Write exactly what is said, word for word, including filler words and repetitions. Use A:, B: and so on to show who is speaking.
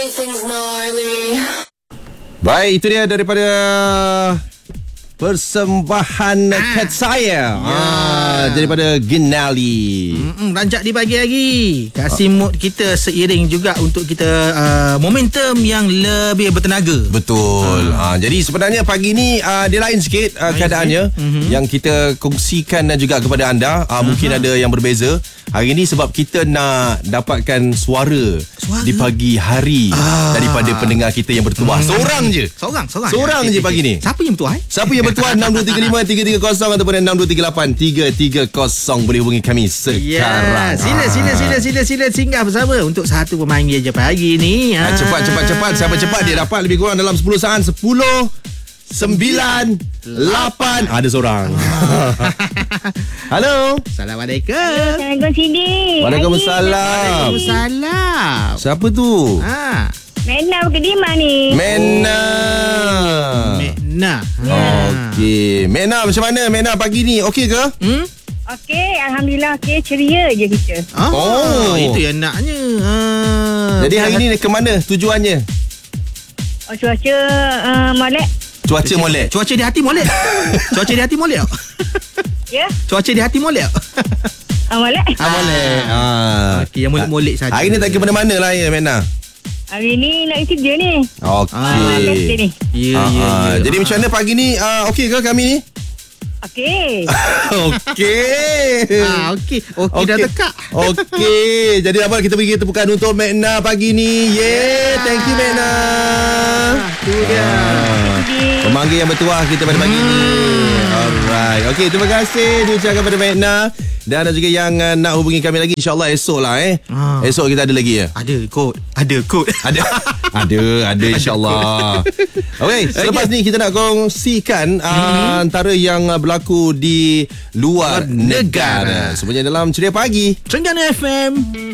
A: Baik, itu dia daripada persembahan ah. Kat saya yeah. ah, daripada Ginali.
B: Mm-mm, rancak di pagi lagi. Kasih mood kita seiring juga untuk kita uh, momentum yang lebih bertenaga.
A: Betul. Ah. Ah, jadi sebenarnya pagi ni uh, dia lain sikit uh, keadaannya mm-hmm. yang kita kongsikan juga kepada anda. Uh, mungkin ada yang berbeza. Hari ni sebab kita nak dapatkan suara, suara? di pagi hari ah. daripada pendengar kita yang bertuah. Hmm. Seorang je.
B: Seorang, seorang.
A: Seorang
B: ya.
A: je pagi ni.
B: Siapa yang bertuah? Eh?
A: Siapa yang bertuah? enam dua tiga lima tiga tiga kosong ataupun enam dua tiga lapan tiga tiga kosong. Boleh hubungi kami sekarang.
B: Ya. Sila, sila, sila, sila, sila singgah bersama untuk satu pemanggil je pagi ni.
A: Ah. Cepat, cepat, cepat. Siapa cepat dia dapat lebih kurang dalam sepuluh saat. Sepuluh, sembilan, lapan. Ada seorang. Halo.
B: Assalamualaikum.
C: Assalamualaikum Sidi.
A: Waalaikumsalam.
B: Waalaikumsalam.
A: Siapa tu?
B: Ha.
C: Mena Kedima ni.
A: Mena.
B: Mena.
A: Okey. Mena macam mana Mena pagi ni? Okey ke?
B: Hmm?
C: Okey, alhamdulillah okey, ceria je kita.
B: Oh,
A: Oh.
B: itu yang naknya. Ha.
A: Jadi hari ni ke mana tujuannya?
C: Oh, cuaca uh, molek.
A: Cuaca molek.
B: Cuaca di hati molek. Cuaca di hati molek.
C: Ya?
B: Cuaca di hati molek.
C: Ah, molek.
A: Ah, molek. Ah.
B: Okey, yang molek-molek saja.
A: Hari ni tak ke mana-mana lah ya Mena.
C: Hari ni nak kerja ni.
A: Okey.
C: Ah, best ni.
B: Ya,
A: Ah,
B: ya,
A: ah.
B: ya.
A: Jadi macam mana pagi ni? Uh, okey ke kami ni?
C: Okey.
A: Okey.
B: Ah, okey. Okey dah tekak.
A: Okey. Jadi apa kita bagi tepukan untuk Mena pagi ni. Yeah, thank you Mena.
B: Tu dia.
A: Pemanggil yang bertuah kita pada pagi hmm. ni. Alright. Okey, terima kasih diucapkan kepada Mena. Dan ada juga yang uh, nak hubungi kami lagi, InsyaAllah esok lah eh. Ah. Esok kita ada lagi ya?
B: Ada kod. Ada kod.
A: Ada. ada, ada insyaAllah. Okey, selepas okay. ni kita nak kongsikan uh, hmm. antara yang uh, berlaku di luar negara. negara. Sebenarnya dalam Ceria Pagi
B: Trengganu F M.